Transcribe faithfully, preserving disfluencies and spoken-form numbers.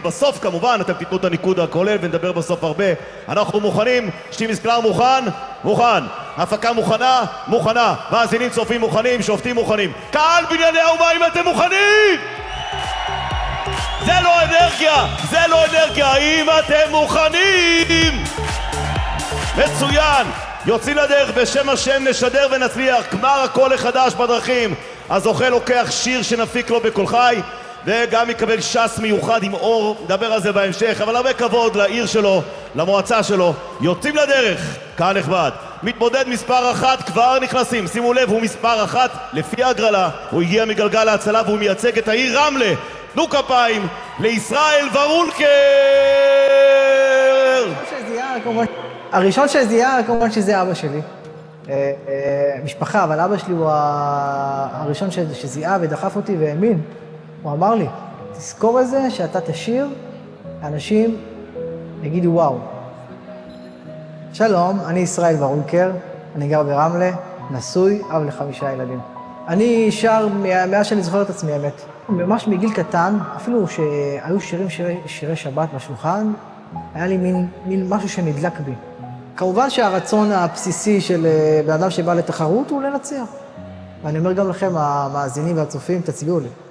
בסוף כמובן אתם תיתנו את הניקוד הכולל ונדבר בסוף הרבה. אנחנו מוכנים? שטימס קלר מוכן? מוכן. הפקה מוכנה? מוכנה. מאזינים צופים מוכנים? שופטים מוכנים. קהל בנייני האומה, אם אתם מוכנים! זה לא אנרגיה! זה לא אנרגיה! אם אתם מוכנים! מצוין! יוצאים לדרך, בשם השם נשדר ונצליח. גמר הכל החדש בדרכים. הזוכה לוקח שיר שנפיק לו בכל חי, וגם יקבל שס מיוחד עם אור, נדבר על זה בהמשך, אבל הרבה כבוד לעיר שלו, למועצה שלו. יוצאים לדרך, קהל נכבד. מתמודד מספר אחת כבר נכנסים, שימו לב, הוא מספר אחת לפי הגרלה, הוא הגיע מגלגל ההצלה והוא מייצג את העיר רמלה. תנו כפיים לישראל ורולקר. הראשון שזיהה כמובן שזה אבא שלי, משפחה, אבל אבא שלי הוא הראשון שזיהה ודחף אותי והאמין. הוא אמר לי, תזכור את זה שאתה תשיר, אנשים יגידו וואו. שלום, אני ישראל ורולקר, אני גר ברמלה, נשוי, אב לחמישה ילדים. אני שר מאז שאני זוכר את עצמי, האמת. ממש מגיל קטן, אפילו שהיו שירים שירי, שירי שבת בשולחן, היה לי מין, מין משהו שנדלק בי. כמובן שהרצון הבסיסי של בן אדם שבא לתחרות הוא לנצח. ואני אומר גם לכם, המאזינים והצופים, תצביעו לי.